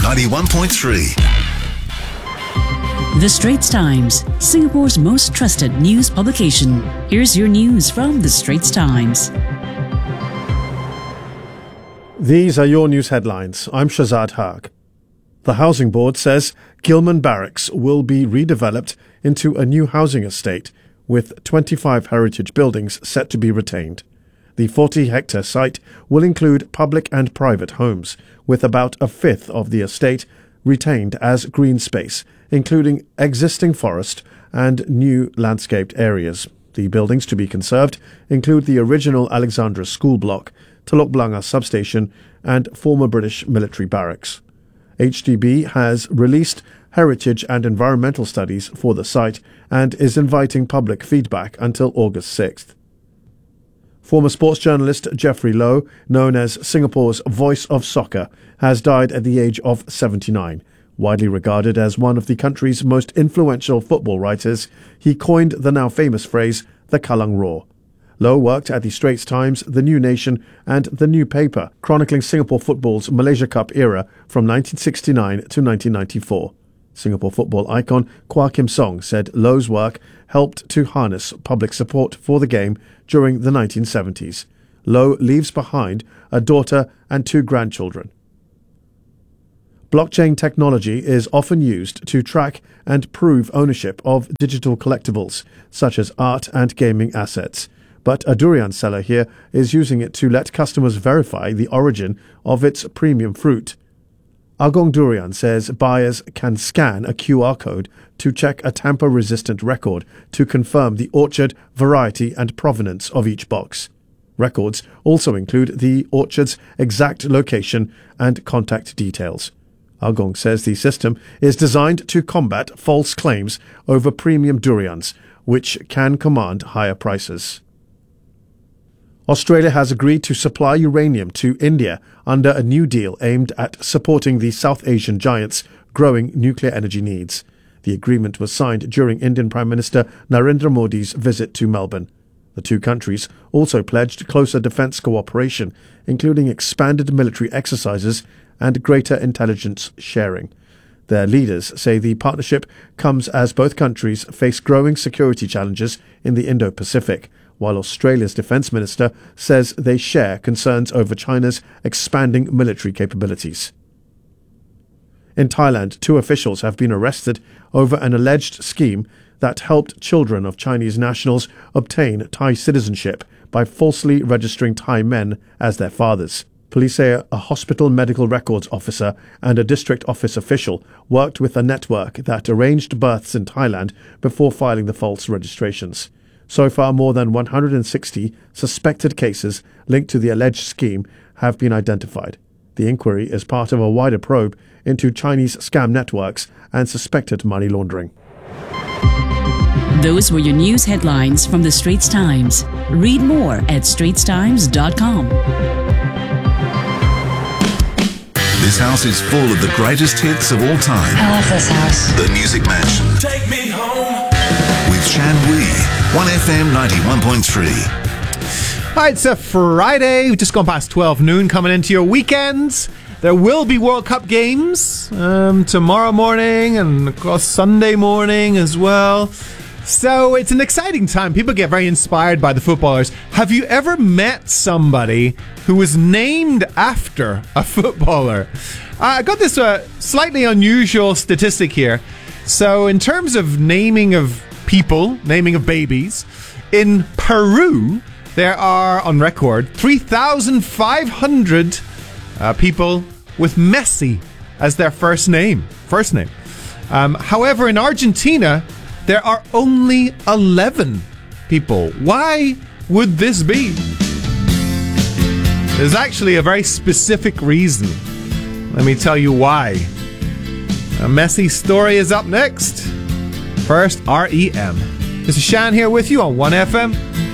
91.3. The Straits Times, Singapore's most trusted news publication. Here's your news from The Straits Times. These are your news headlines. I'm Shazad Haq. The Housing Board says Gilman Barracks will be redeveloped into a new housing estate with 25 heritage buildings set to be retained. The 40-hectare site will include public and private homes, with about a fifth of the estate retained as green space, including existing forest and new landscaped areas. The buildings to be conserved include the original Alexandra School Block, Telok Blangah Substation and former British military barracks. HDB has released heritage and environmental studies for the site and is inviting public feedback until August 6th. Former sports journalist Jeffrey Lowe, known as Singapore's voice of soccer, has died at the age of 79. Widely regarded as one of the country's most influential football writers, he coined the now famous phrase, the Kallang Roar. Lowe worked at the Straits Times, The New Nation and The New Paper, chronicling Singapore football's Malaysia Cup era from 1969 to 1994. Singapore football icon Kwa Kim Song said Lowe's work helped to harness public support for the game during the 1970s. Lowe leaves behind a daughter and 2 grandchildren. Blockchain technology is often used to track and prove ownership of digital collectibles, such as art and gaming assets. But a durian seller here is using it to let customers verify the origin of its premium fruit. Agong Durian says buyers can scan a QR code to check a tamper-resistant record to confirm the orchard, variety and provenance of each box. Records also include the orchard's exact location and contact details. Agong says the system is designed to combat false claims over premium durians, which can command higher prices. Australia has agreed to supply uranium to India under a new deal aimed at supporting the South Asian giant's growing nuclear energy needs. The agreement was signed during Indian Prime Minister Narendra Modi's visit to Melbourne. The two countries also pledged closer defence cooperation, including expanded military exercises and greater intelligence sharing. Their leaders say the partnership comes as both countries face growing security challenges in the Indo-Pacific, while Australia's Defence Minister says they share concerns over China's expanding military capabilities. In Thailand, 2 officials have been arrested over an alleged scheme that helped children of Chinese nationals obtain Thai citizenship by falsely registering Thai men as their fathers. Police say a hospital medical records officer and a district office official worked with a network that arranged births in Thailand before filing the false registrations. So far, more than 160 suspected cases linked to the alleged scheme have been identified. The inquiry is part of a wider probe into Chinese scam networks and suspected money laundering. Those were your news headlines from The Straits Times. Read more at straitstimes.com. This house is full of the greatest hits of all time. I love this house. The Music Mansion. Take me home. With Shan Wee. 1FM 91.3. Hi, it's a Friday. We've just gone past 12 noon, coming into your weekends. There will be World Cup games tomorrow morning and of course Sunday morning as well. So it's an exciting time. People get very inspired by the footballers. Have you ever met somebody who was named after a footballer? I got this slightly unusual statistic here. So in terms of naming of people, naming of babies, in Peru, there are, on record, 3,500 people with Messi as their first name. However, in Argentina, there are only 11 people. Why would this be? There's actually a very specific reason. Let me tell you why. A Messi story is up next. First, REM. This is Shan here with you on 1FM